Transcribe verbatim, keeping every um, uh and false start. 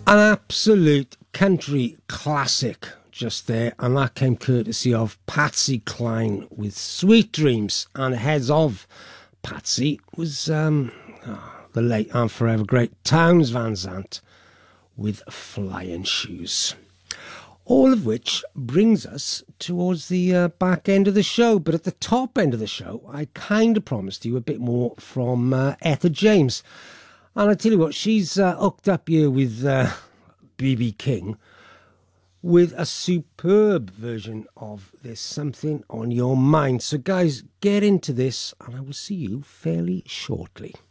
An absolute country classic just there, and that came courtesy of Patsy Cline with Sweet Dreams, and heads of Patsy was um, oh, the late and forever great Townes Van Zandt with Flying Shoes. All of which brings us towards the uh, back end of the show. But at the top end of the show, I kind of promised you a bit more from uh, Etta James. And I tell you what, she's uh, hooked up here with uh, B B King with a superb version of There's Something on Your Mind. So guys, get into this and I will see you fairly shortly.